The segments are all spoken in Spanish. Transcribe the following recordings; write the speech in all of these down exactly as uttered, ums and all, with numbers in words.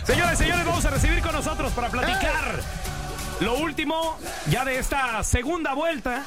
Señores, señores, vamos a recibir con nosotros para platicar lo último ya de esta segunda vuelta.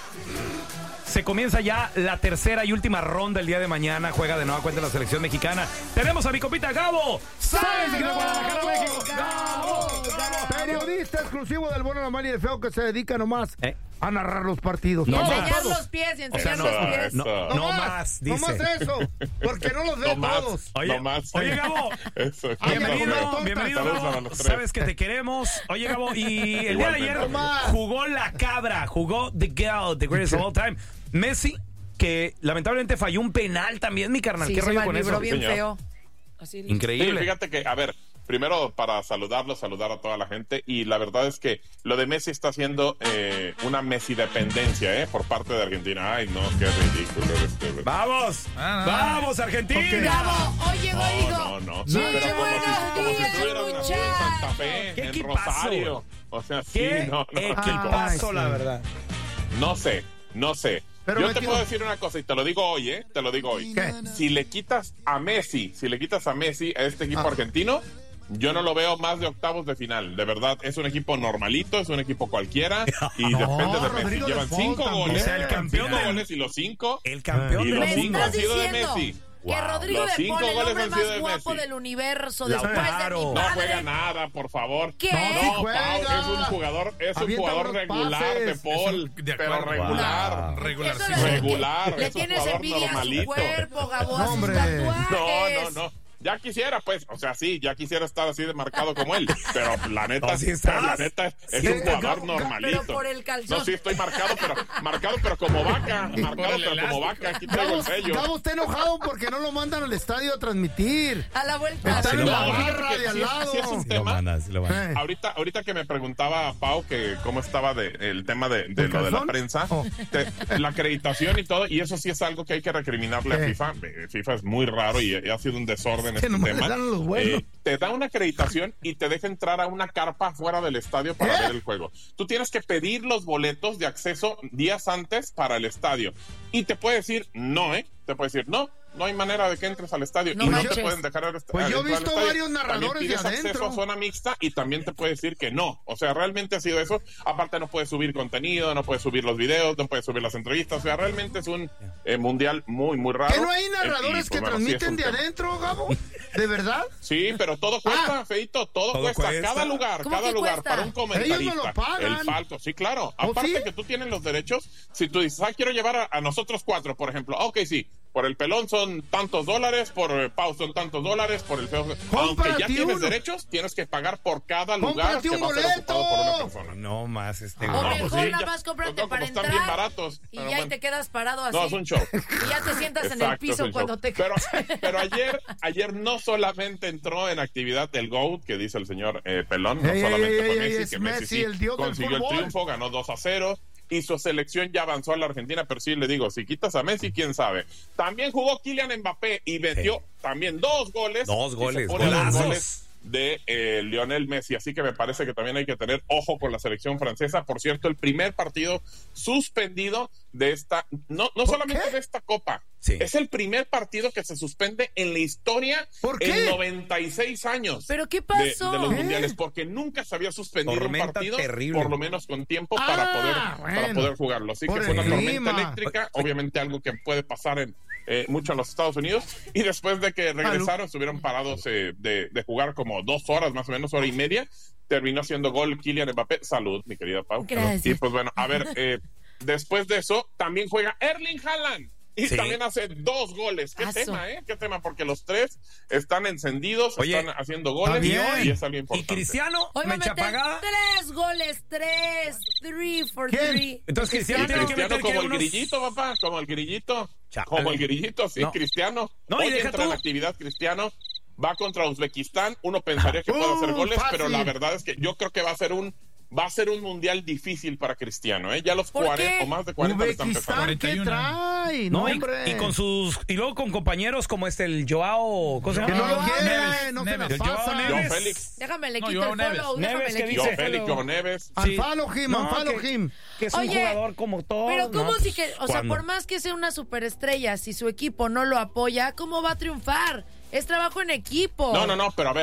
Se comienza ya la tercera y última ronda el día de mañana. Juega de nueva cuenta la selección mexicana. Tenemos a mi compita Gabo Sáenz de Guadalajara, México. Gabo, Gabo, periodista exclusivo del bueno, la mala y el feo que se dedica nomás ¿Eh? a narrar los partidos. Y No enseñar más. los pies y O sea, enseñar no, los pies. no, no, No más, dice. No más eso, porque no los veo No más. todos. Oye, No más. oye, Gabo, Eso. Ay, bienvenido, tontas. bienvenido, Saludos Gabo. a los tres. Sabes que te queremos. Oye, Gabo, y el día de ayer Igualmente. jugó la cabra, jugó The Girl, The Greatest of All Time. Messi, que lamentablemente falló un penal también, mi carnal. Sí, ¿Qué se rollo con malvibró eso? bien Señor. feo. Así Sí, Increíble. fíjate que, a ver, primero para saludarlo, saludar a toda la gente, y la verdad es que lo de Messi está haciendo eh, una Messi dependencia, ¿eh? Por parte de Argentina. Ay, no, qué ridículo este. ¡Vamos! Ah, ¡Vamos, Argentina! Bravo, hoy llegó y dijo. No, no, no. Sí, Pero como buenos si, como si días, estuvieran así en Santa Fe, ¿Qué en equipazo? Rosario. O sea, sí, ¡Qué no, no. equipazo, Ay, la sí. verdad! No sé, no sé. Pero Yo me te quiero- puedo decir una cosa y te lo digo hoy, ¿eh? Te lo digo hoy. ¿Qué? Si le quitas a Messi, si le quitas a Messi a este equipo Ah. argentino, yo no lo veo más de octavos de final. De verdad, es un equipo normalito, es un equipo cualquiera y No, depende de Messi. Rodrigo Llevan de Paul cinco también. goles, O sea, el campeón cinco del- goles y los cinco, El campeón y del los Me mundo. cinco estás han sido de diciendo Messi. que Wow. Rodrigo Los de cinco Paul, el goles hombre han más sido de guapo Messi. del universo, Lautaro. después de mi No padre. juega nada, por favor. ¿Qué? No, sí No, juega. Pau, es un jugador, es un Avienta jugador unos regular pases. de Paul, Es un- de pero acuerdo. regular. Wow. Regular, Eso sí. le- Regular, Le es un tienes jugador envidia a su normalito. cuerpo, Gabo, a No, sus hombre. tatuajes. No, no, no. Ya quisiera, pues, o sea, sí, ya quisiera estar así de marcado como él, pero la neta, No, sí pero estás. la neta es, es Sí, un jugador Gabo, normalito. pero por el calzón. No, sí, estoy marcado, pero marcado, pero como vaca, marcado, Por el pero como elástico. vaca, aquí traigo el Gabo, sello. Gabo está enojado porque no lo mandan al estadio a transmitir. A la vuelta. Está sí en lo la mandan. barra de al Sí, lado. sí es un Sí lo tema. mandan, sí lo mandan. Eh. Ahorita, ahorita que me preguntaba Pau que cómo estaba de, el tema de, de ¿El lo de la calzón? prensa, Oh. te- la acreditación y todo, y eso sí es algo que hay que recriminarle ¿Qué? a FIFA. Eh, FIFA es muy raro y ha sido un desorden Que este nomás tema. le dan los buenos. Eh, te da una acreditación y te deja entrar a una carpa fuera del estadio para ¿Eh? ver el juego. Tú tienes que pedir los boletos de acceso días antes para el estadio y te puede decir no, ¿eh? Te puede decir no. No hay manera de que entres al estadio No y no manches. te pueden dejar al est- Pues yo he entrar al visto estadio. varios narradores También de pides acceso adentro. a zona mixta y también te puede decir que no. O sea, realmente ha sido eso. Aparte no puedes subir contenido, no puedes subir los videos, no puedes subir las entrevistas. O sea, realmente es un eh, mundial muy, muy raro. ¿Que no hay Eh, y, narradores pues, que bueno, sí es transmiten un de tema. adentro, Gabo? ¿De verdad? Sí, pero todo cuesta, Ah. Feito, todo, Todo cuesta. cuesta. Cada lugar, ¿Cómo cada que lugar cuesta? para un comentarista. Ellos me lo pagan. El falco, sí, claro. ¿Oh, Aparte sí? que tú tienes los derechos, si tú dices, ah, quiero llevar a, a nosotros cuatro, por ejemplo, ah, ok, sí, por el pelón son tantos dólares, por eh, Pau son tantos dólares, por el feo. Aunque Cómprate ya tienes uno. derechos, tienes que pagar por cada lugar Cómprate que un va a ser boleto. ocupado por una persona. No más este O No, güey. pues mejor sí, nada ya- más cómprate no, como para están entrar. bien baratos, Y pero ya bueno. te quedas parado así. No, es un show. Y ya te sientas en el Exacto, piso es un cuando show. te Pero, pero ayer, ayer no solamente entró en actividad el GOAT, que dice el señor eh, Pelón, no Ey, solamente ey, fue ey, Messi, es que Messi, Messi, sí el dios del consiguió el fútbol. triunfo, ganó dos a cero, y su selección ya avanzó a la Argentina, pero sí le digo, si quitas a Messi, quién sabe. También jugó Kylian Mbappé y metió Sí. también dos goles. Dos y goles, se pone a los golazos. goles de eh, Lionel Messi, así que me parece que también hay que tener ojo con la selección francesa. Por cierto, el primer partido suspendido de esta, no, no solamente qué? de esta copa, Sí. es el primer partido que se suspende en la historia ¿Por qué? en noventa y seis años. ¿Pero qué De, pasó? de los ¿Qué? mundiales, porque nunca se había suspendido Tormenta un partido, terrible. por lo menos con tiempo Ah, para poder para bueno. poder jugarlo. Así Por que fue una el tormenta clima. eléctrica, obviamente algo que puede pasar en eh, mucho en los Estados Unidos. Y después de que regresaron, estuvieron parados eh, de, de jugar como dos horas, más o menos, hora y media. Terminó haciendo gol Kylian Mbappé. Salud, mi querida Pau. Gracias. Y pues bueno, a ver, eh, después de eso, también juega Erling Haaland. Y Sí. también hace dos goles. ¿Qué Aso. tema, eh? ¿Qué tema? Porque los tres están encendidos, Oye, están haciendo goles está bien. y es algo Y importante. Cristiano, Hoy va a mecha meter apagada. tres goles, tres, three for ¿Quién? three. Entonces Y Cristiano tiene que Cristiano meter como que el unos... grillito, papá, como el grillito. Cha- Como el grillito, sí, No. Cristiano. No, y Hoy deja entra en tú. actividad Cristiano, va contra Uzbekistán. Uno pensaría que puede Uh, hacer goles, fácil. pero la verdad es que yo creo que va a ser un va a ser un mundial difícil para Cristiano, ¿eh? Ya los ¿Por cuarenta qué? o más de cuarenta le están empezando. Uzbekistán, ¿qué cuarenta y trae? uno. No, No, y, hombre. y con sus y luego con compañeros como este el Joao, ¿cómo se Que llama? no lo Ah, quiere, Neves, no se Neves. la El Joao pasa. Neves. Joao Félix. Déjame, le No, quito Joao el Neves. follow. Neves, Déjame, ¿qué le dice? quito Joao el Félix, follow. Joao Neves. Al Sí. follow him, No, al follow que- him. Que es un Oye, jugador como todo. Pero ¿cómo ¿no? si que, o sea, ¿Cuándo? por más que sea una superestrella, si su equipo no lo apoya, ¿cómo va a triunfar? Es trabajo en equipo. No, no, no, pero a ver, a-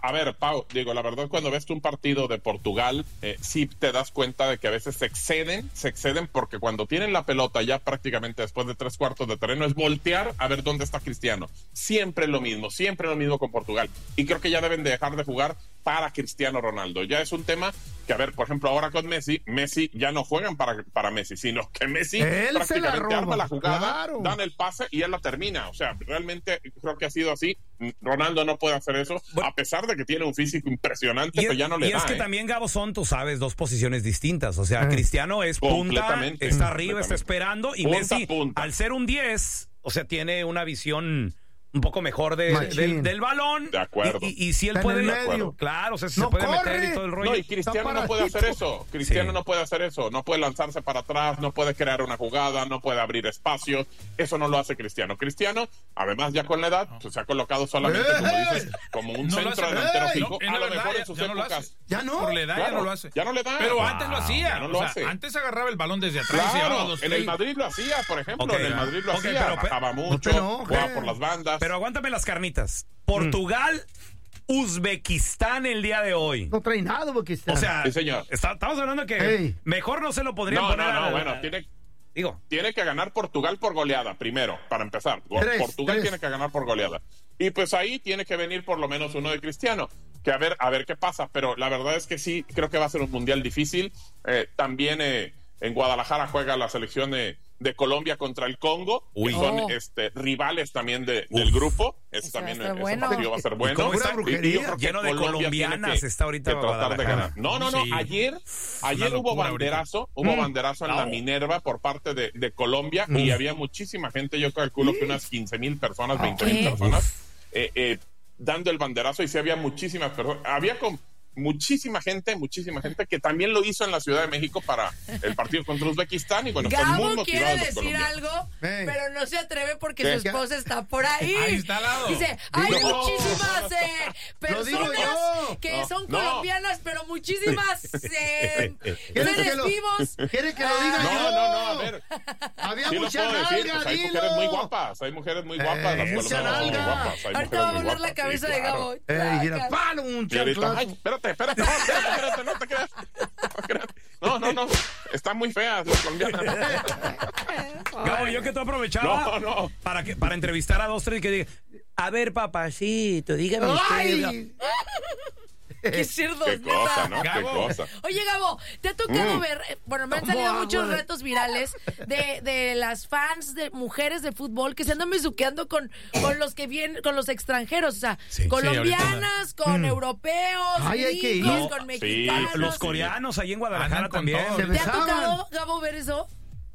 A ver, Pau, digo, la verdad, cuando ves un partido de Portugal, eh, sí te das cuenta de que a veces se exceden, se exceden porque cuando tienen la pelota ya prácticamente después de tres cuartos de terreno es voltear a ver dónde está Cristiano. Siempre lo mismo, siempre lo mismo con Portugal. Y creo que ya deben de dejar de jugar para Cristiano Ronaldo. Ya es un tema que, a ver, por ejemplo, ahora con Messi, Messi ya no juegan para, para Messi, sino que Messi Él prácticamente se la arma la jugada, claro. dan el pase y él la termina. O sea, realmente creo que ha sido así. Ronaldo no puede hacer eso, bueno, a pesar de que tiene un físico impresionante, y, pero ya no le y da. es que ¿eh? también, Gabo, son, tú sabes, dos posiciones distintas. O sea, Cristiano es punta, está arriba, está esperando, y punta, Messi, punta. al ser un diez, o sea, tiene una visión un poco mejor de, del, del balón. De acuerdo. Y, y, y si él Está puede, en el medio. claro, o sea, No se puede corre. meter y todo el rollo. No, y Cristiano no puede hacer eso. Cristiano sí. no puede hacer eso. No puede lanzarse para atrás, no puede crear una jugada, no puede abrir espacios. Eso no lo hace Cristiano. Cristiano, además, ya con la edad, pues, se ha colocado solamente, ¡Eh! como dices, como un no centro hace, delantero ¡eh! fijo. No, a lo verdad, mejor ya, en sus ya épocas. No ya no. Por la edad claro, ya no lo hace. Ya no le da. Pero wow. antes lo hacía. Ya no lo o sea, hace. antes agarraba el balón desde atrás. Claro, y los en el Madrid lo hacía, por ejemplo. Okay, en el Madrid lo okay, hacía. pero, Bajaba mucho, no jugaba por las bandas. Pero aguántame las carnitas. Portugal, mm. Uzbekistán el día de hoy. No trae nada, Uzbekistán. O sea, sí, señor. Está, estamos hablando que hey. mejor no se lo podrían no, poner. No, no, a, bueno, tiene, digo. tiene que ganar Portugal por goleada, primero, para empezar. Tres, Portugal tres. tiene que ganar por goleada. Y pues ahí tiene que venir por lo menos uno de Cristiano. Que a ver, a ver qué pasa. Pero la verdad es que sí, creo que va a ser un mundial difícil. Eh, también eh, en Guadalajara juega la selección de, de Colombia contra el Congo, Uy. que son Oh. este, rivales también de, del grupo. Ese Ese va a también estar ese bueno. partido va a ser bueno. cómo está? Y- y yo creo que Lleno de Colombia tiene colombianas que- está ahorita que tratar de Guadalajara. ganar. No, no, no. Sí. Ayer, ayer Una hubo locura banderazo, hubo Mm. banderazo en la No. Minerva por parte de, de Colombia y había muchísima gente. Yo calculo que unas quince mil personas, veinte mil ¿Qué? personas, eh, eh, dando el banderazo, y sí había muchísimas personas. Había con muchísima gente, muchísima gente que también lo hizo en la Ciudad de México para el partido contra Uzbekistán, y bueno, son muy Gabo motivados quiere los decir colombianos. algo, Hey. pero no se atreve porque ¿Qué? su esposa está por ahí. Ahí está al lado. Dice, hay No, muchísimas no, no, eh, Lo digo personas yo. que No, son no. colombianas, pero muchísimas eh, ¿Quieres que seres lo- vivos. ¿Quiere que lo diga No, yo? no, no, a ver. Había Sí lo mucha puedo decir, nalga, pues hay dilo. mujeres muy guapas, hay mujeres muy guapas, Eh, las mucha colombianas son muy nalga. guapas, hay Ahorita va a mujeres muy volar la guapas, cabeza sí, de claro. Gabo. Ey, mira, Saca. palo, un Y ahorita, chanclazo. ay, espérate, espérate, no, espérate, espérate, no te creas. No, creas. no, no, no, están muy feas las colombianas. Gabo, yo que tú aprovechaba No, no. Para, que, para entrevistar a dos, tres que digan, a ver, papacito, dígame usted. Ay, Qué cerdos, Qué cosa, ¿no? Gabo. Qué cosa. Oye, Gabo, ¿te ha tocado Mm. ver? eh, Bueno, me han ¿Cómo salido hago, muchos güey? retos virales de, de las fans de mujeres de fútbol que se andan besuqueando con, con los que vienen, con los extranjeros, o sea, Sí. colombianas, con europeos, Ay, hay que ir. gringos, No, con sí. mexicanos. Los coreanos ahí en Guadalajara Andan con también. todo. Se ¿Te ha besaban. tocado, Gabo, ver eso?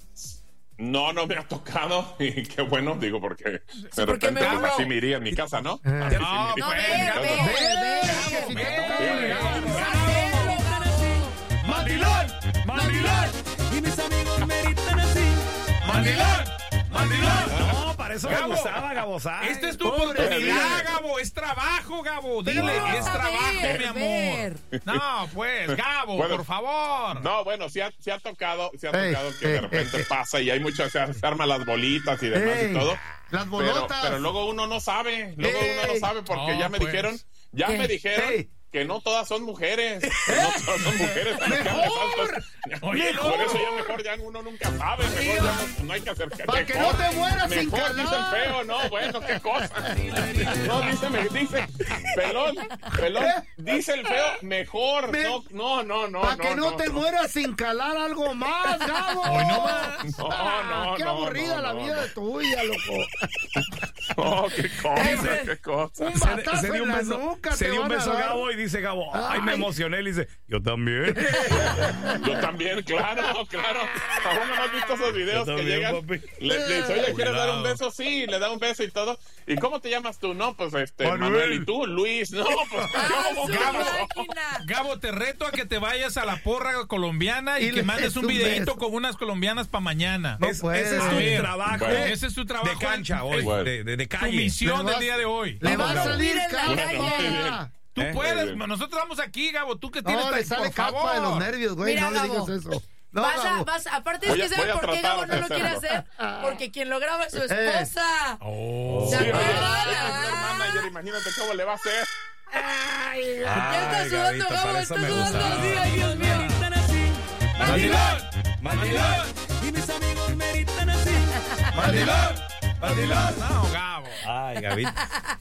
No, no me ha tocado, y qué bueno, digo, porque de porque me repente pues, hubo- así me iría en mi casa, ¿no? Eh. Así sí No, me No, iría ver, en mi casa. ver, Ve, ver. que si te ve, toca ve, ver. ve. Hacelo, Gabo. ¡Mandilón! ¡Mandilón! Y mis amigos me gritan así. ¡Mandilón! ¡Mandilón! No, para eso me Gabo, gustaba, Gabo. Sáenz. Esta es tu Pobre oportunidad, vida. Gabo. Es trabajo, Gabo. Dile, Vamos es a trabajo, ver, mi amor. ver. No, pues, Gabo, Bueno. por favor. No, bueno, sí ha, sí ha tocado, sí ha Ey, tocado que ey, de repente ey, ey. pasa y hay mucho, se, se arman las bolitas y demás Ey, y todo. las Pero, bolotas. pero luego uno no sabe, luego Ey. uno no sabe porque No, ya me pues. dijeron, ya ¿Qué? me dijeron Ey. que no todas son mujeres, que no todas son mujeres. ¡Mejor! Oye, Por eso ya mejor ya uno nunca sabe, mejor ya no, no hay que hacer Pa' que no te mueras sin mejor calar. dice el feo, no, bueno, qué cosa. No, dice, me dice, pelón, pelón, dice el feo, mejor, Me- no, no, no, no. Para que no, no, te no. mueras sin calar algo más, Gabo. Hoy no más. No, Ah, no, qué no, aburrida no, la no, vida no. de tuya, loco. Oh, qué cosa, Ese- qué cosa. Un Se, batazo se dio en un la beso, nuca se te dio un van a beso dar. Gabo y dice Gabo, ay, me Ay. emocioné. Le dice, yo también. Yo también, claro, claro. ¿Aún no has visto esos videos Yo que también, llegan? papi. Le, le dice, oye, ¿quieres dar un Cuidado. beso? Sí, le da un beso y todo. ¿Y cómo te llamas tú? No, pues este, Manuel. Manuel. ¿Y tú? Luis. No, pues Ah, ¿cómo? su Gabo. máquina. Gabo, te reto a que te vayas a la porra colombiana y, Y que le mandes des un un videito beso. con unas colombianas para mañana. No Es- puede. ese es A tu ver, trabajo. bueno. Ese es tu trabajo. De cancha hoy, Bueno. de, de, de Tu calle. misión Le del vas- día de hoy. Le va a Gabo. salir Mira en la capa. calle. Tú Eh, puedes, eh, nosotros vamos aquí, Gabo. Tú que tienes No, le tan- sale por capa de los favor. nervios, güey. Mira, No le Gabo. digas eso. No, vas a, Gabo. vas, aparte Voy a- es que saben voy a por qué tratar Gabo no de lo quiere hacerlo. hacer, porque quien lo graba es su esposa. Oh. ¿Se Sí, oye, acuerdan? ese es el manager, imagínate cómo le va a hacer. Ay, ya está sudando, Gabito, Gabo, para está eso me sudando gusta. así, ay, Dios mío. Meritan así. ¡Mandilón! ¡Mandilón! Y mis amigos meritan así. ¡Mandilón! ¡Mandilón! No, Gabo. Ay, Gabito.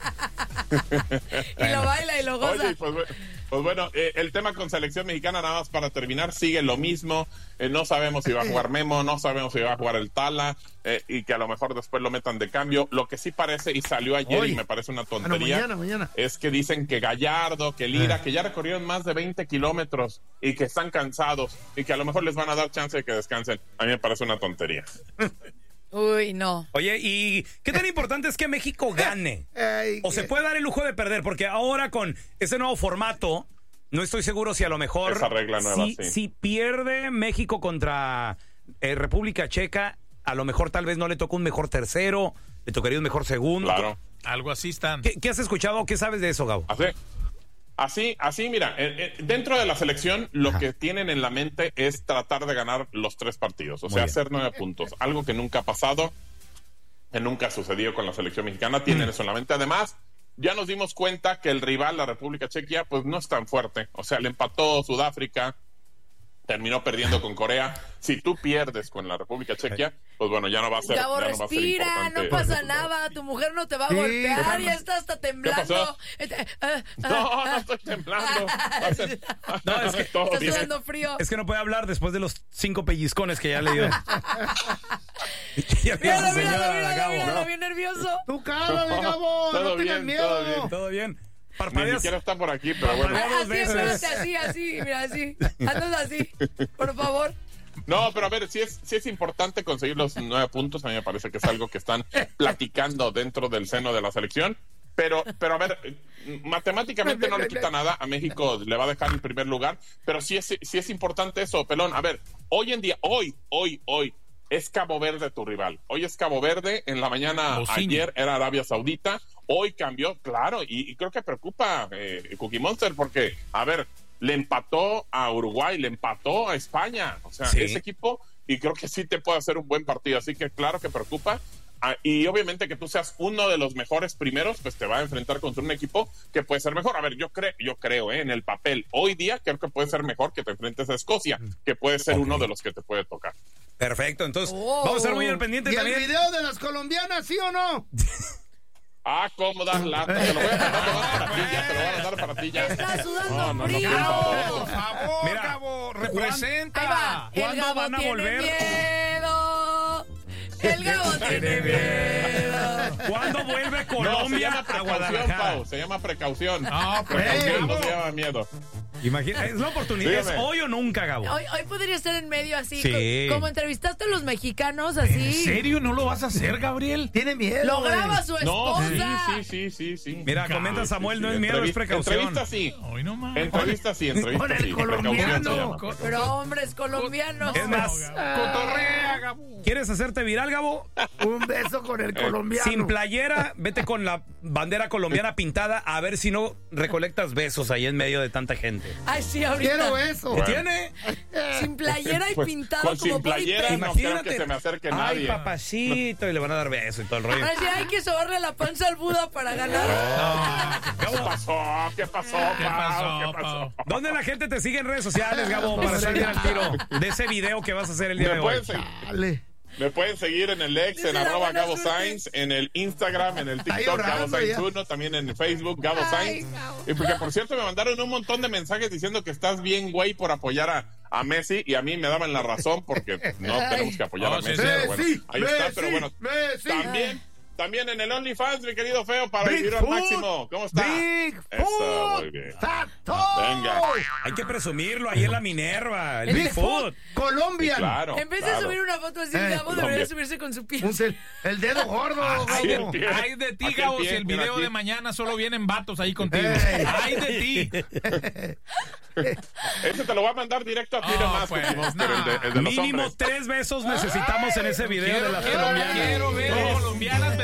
Y lo baila y lo goza. Oye, pues, bu- pues bueno, eh, el tema con selección mexicana, nada más para terminar, sigue lo mismo. Eh, no sabemos si va a jugar Memo, no sabemos si va a jugar el Tala, eh, y que a lo mejor después lo metan de cambio. Lo que sí parece, y salió ayer Hoy. y me parece una Ah, no, tontería, mañana, mañana. es que dicen que Gallardo, que Lira, Eh. que ya recorrieron más de veinte kilómetros y que están cansados y que a lo mejor les van a dar chance de que descansen. A mí me parece una tontería. Uy, no. Oye, ¿y qué tan importante es que México gane? Ay, ¿O se eh, puede dar el lujo de perder? Porque ahora con ese nuevo formato, no estoy seguro si a lo mejor... Esa regla nueva, si, sí. si pierde México contra eh, República Checa, a lo mejor tal vez no le toca un mejor tercero, le tocaría un mejor segundo. Claro. Algo así están. ¿Qué, qué has escuchado? ¿Qué sabes de eso, Gabo? Así, así, así mira, eh, eh, dentro de la selección lo que tienen en la mente es tratar de ganar los tres partidos, o Muy sea, bien. hacer nueve puntos, algo que nunca ha pasado, que nunca ha sucedido con la selección mexicana, tienen Mm. eso en la mente. Además, ya nos dimos cuenta que el rival, la República Checa, pues no es tan fuerte, o sea, le empató Sudáfrica, terminó perdiendo con Corea. Si tú pierdes con la República Checa, pues bueno, ya no va a ser, Gabo, ya no va a ser respira, importante no el pasa resultado. nada, tu mujer no te va a Sí, golpear, ¿qué ya está hasta temblando. pasó? Este, ah, No, ah, no estoy temblando. Va a ser- No, es que- todo Está bien. sudando frío. Es que no puede hablar después de los cinco pellizcones que ya le dio. Ya le dio Míralo, su señora, míralo, míralo, Gabo. míralo, bien nervioso. Tú cálale, Gabo, Todo no tengas bien, todo miedo. bien. ¿Todo bien? Ni Parpadeas. siquiera está por aquí, pero bueno. Parpadea dos Así, veces. espérate, así, así, mira, así. Andas así, por favor. No, pero a ver, sí es, sí es importante conseguir los nueve puntos. A mí me parece que es algo que están platicando dentro del seno de la selección. Pero, pero a ver, eh, matemáticamente no le quita nada. A México le va a dejar el primer lugar. Pero sí es, sí es importante eso, Pelón. A ver, hoy en día, hoy, hoy, hoy, es Cabo Verde tu rival. Hoy es Cabo Verde. En la mañana, Bocini. ayer era Arabia Saudita. Hoy cambió, claro. Y, y creo que preocupa eh, Cookie Monster porque, a ver, le empató a Uruguay, le empató a España. O sea, Sí. ese equipo, y creo que sí te puede hacer un buen partido. Así que claro que preocupa. Ah, y obviamente que tú seas uno de los mejores primeros, pues te va a enfrentar contra un equipo que puede ser mejor. A ver, yo creo, yo creo, ¿eh? En el papel, hoy día creo que puede ser mejor que te enfrentes a Escocia, que puede ser Ok. uno de los que te puede tocar. Perfecto, entonces Oh. vamos a estar muy al pendiente ¿Y el también. video de las colombianas, sí o no? Ah, cómo dar lata, te lo voy a mandar nomás para ti, ya te lo voy a mandar para ti ya. Está sudando No, no, no, frío. por favor. Por favor, Mira, Gabo, Ahí representa. va. El ¿Cuándo Gabo van a tiene volver? miedo. El Gabo tiene miedo. ¿Cuándo vuelve No, se Colombia llama a precaución, Guadalajara? Pau, se llama precaución. No, Precaución, no Gabo. se llama miedo. Imagina, es la oportunidad, es Dígame. hoy o nunca, Gabo. Hoy, hoy podría estar en medio así, Sí. co- como entrevistaste a los mexicanos así. ¿En serio no lo vas a hacer, Gabriel? Tiene miedo. Lo güey. graba su No, esposa. sí, sí, sí, sí, sí. Mira, Gabo, comenta Samuel, Sí, no sí, es miedo, es entrevista- precaución. Entrevista sí. Hoy no más. Entrevista sí, entrevista Con el sí. Precaución se colombiano. llama. Pero hombres colombianos. Es más, Cotorrea, Gabo. ¿quieres hacerte viral, Gabo? Un beso con el colombiano. Sin playera, vete con la bandera colombiana pintada a ver si no recolectas besos ahí en medio de tanta gente. Ay, sí, ahorita. Quiero eso. ¿Qué tiene? Sin playera y Pues, pintado con como sin playera body no paint. creo que se me acerque Ay, nadie. papacito, y le van a dar beso y todo el rollo. Así hay que sobarle la panza al Buda para ganar. ¿Qué pasó? ¿Qué pasó, ¿Qué Pau? pasó, ¿Qué pasó? Pau? ¿Dónde la gente te sigue en redes sociales, Gabo, para estar bien al tiro de ese video que vas a hacer el día Me de hoy? pueden, seguir, Dale. me pueden seguir en el ex, Dice en la arroba buena Gabo suerte. Sainz, en el Instagram, en el Está TikTok, Gabo llorando Sainz ya. uno, también en Facebook, Gabo Ay, Sainz. Gabo. Y porque, por cierto, me mandaron un montón de mensajes diciendo que estás bien, güey, por apoyar a, a Messi, y a mí me daban la razón porque no Ay. tenemos que apoyar Oh, a sí, Messi. sí. Pero bueno, Messi, ahí está, Messi, pero bueno, Messi. también, también en el OnlyFans, mi querido Feo, para vivir al Bigfoot. máximo. ¿Cómo está? Big Eso, Foot. muy bien. Tato. Venga. Hay que presumirlo ahí en la Minerva, el El Bigfoot. Colombian. Claro. En vez de claro. subir una foto así, Eh, Gabo Colombia. debería subirse con su pie. Un cel- el dedo gordo, Ay, el Gabo. pie. Ay de ti, Aquel Gabo, pie, si el mira video aquí. de mañana solo vienen vatos ahí contigo. Ey. Ay de ti. Ese te lo voy a mandar directo a ti Oh, nomás, pues, Cookie Monster, el de, el de los Mínimo hombres. tres besos necesitamos en ese video de Quiero, las quiero, colombianas. quiero ver No. colombianas